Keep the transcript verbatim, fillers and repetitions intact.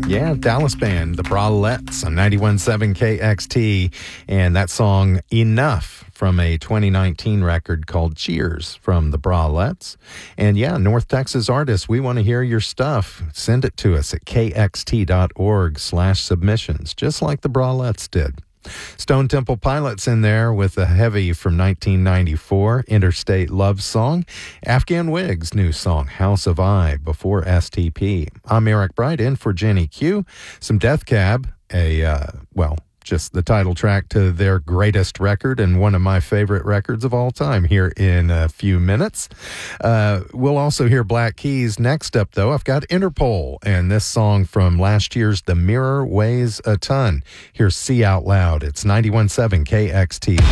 Yeah, Dallas band, the Bralettes on ninety-one point seven K X T, and that song Enough from a twenty nineteen record called Cheers from the Bralettes. And yeah, North Texas artists, we want to hear your stuff. Send it to us at kxt.org slash submissions, just like the Bralettes did. Stone Temple Pilots in there with a heavy from nineteen ninety-four, Interstate Love Song. Afghan Wigs' new song, House of I, before S T P. I'm Eric Bright, in for Jenny Q. Some Death Cab, a, uh, well, just the title track to their greatest record and one of my favorite records of all time here in a few minutes. Uh, we'll also hear Black Keys. Next up, though, I've got Interpol and this song from last year's The Mirror Weighs a Ton. Here's See Out Loud. It's ninety-one point seven K X T.